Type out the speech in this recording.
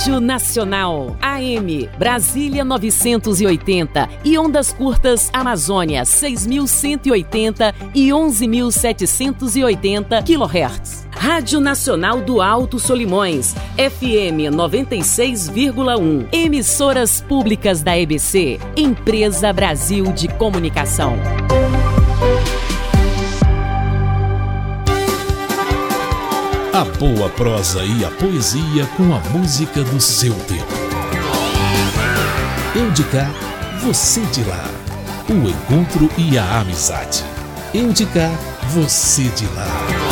Rádio Nacional, AM, Brasília 980 e ondas curtas Amazônia 6.180 e 11.780 kHz. Rádio Nacional do Alto Solimões, FM 96,1. Emissoras públicas da EBC, Empresa Brasil de Comunicação. A boa prosa e a poesia com a música do seu tempo. Eu de cá, você de lá. O encontro e a amizade. Eu de cá, você de lá.